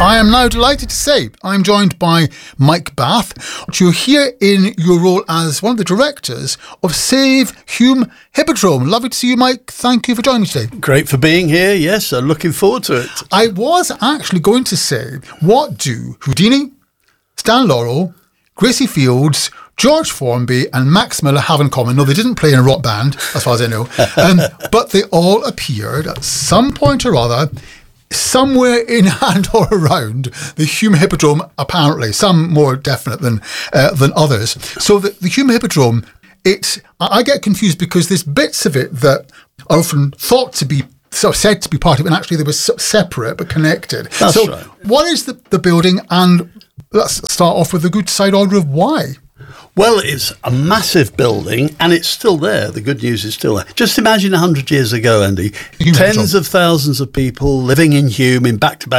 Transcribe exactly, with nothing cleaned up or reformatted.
I am now delighted to say I'm joined by Mike Bath. You're here in your role as one of the directors of Save Hume Hippodrome. Lovely to see you, Mike. Thank you for joining me today. Great for being here, yes. I'm looking forward to it. I was actually going to say, what do Houdini, Stan Laurel, Gracie Fields, George Formby and Max Miller have in common? No, they didn't play in a rock band, as far as I know. Um, but they all appeared at some point or other somewhere in and or around the Hume Hippodrome, apparently. Some more definite than uh, than others. So the, the Hume Hippodrome, it's, I get confused because there's bits of it that are often thought to be sort of said to be part of it, and actually they were separate but connected. That's so right. What is the, the building, and let's start off with the good side order of why. Well, it's a massive building and it's still there. The good news is still there. Just imagine one hundred years ago, Andy, Hume tens Hippodrome. of thousands of people living in Hume in back-to-back